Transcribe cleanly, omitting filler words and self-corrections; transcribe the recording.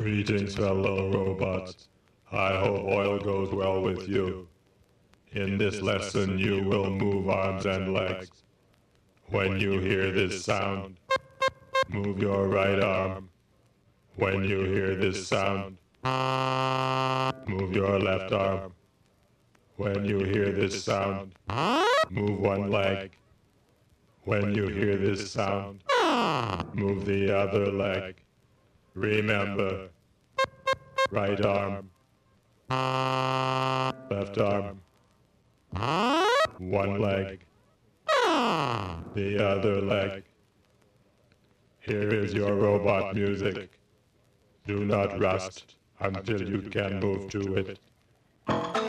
Greetings, fellow robots. I hope oil goes well with you. In this lesson, you will move arms and legs. When you hear this sound, move your right arm. When you hear this sound, move your left arm. When you hear this sound, move one leg. When you hear this sound, move the other leg. Remember, right arm, left arm, one leg, the other leg. Here is your robot music. Do not rust until you can move to it.